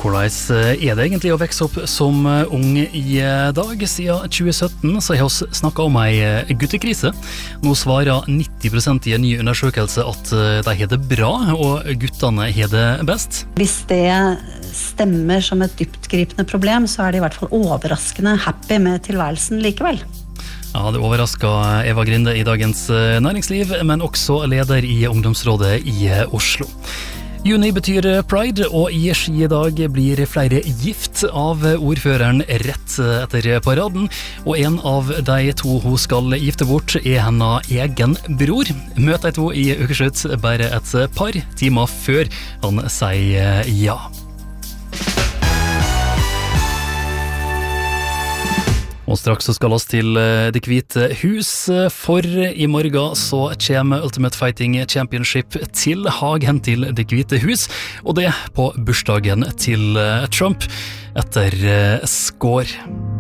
Hvordan det egentlig å vekse opp som ung i dag? Siden 2017 så har vi snakket om en guttekrise. Nå svarer 90% i en ny undersøkelse at de har det bra, og guttene har det best. Hvis det stemmer som et dyptgripende problem, så det i hvert fall overraskende happy med tilværelsen likevel. Ja, det overrasket Eva Grinde i Dagens Næringsliv, men også leder i ungdomsrådet i Oslo. Juni betyr Pride, og i skidag blir flere gift av ordføreren rett etter paraden, og en av de to hun skal gifte bort hennes egen bror. Møt de to i ukeslutt bare et par timer før han sier ja. Og straks så skal oss til Det Hvite Hus, for i morgen så kommer Ultimate Fighting Championship til Hagen til Det Hvite Hus, og det på bursdagen til Trump etter score.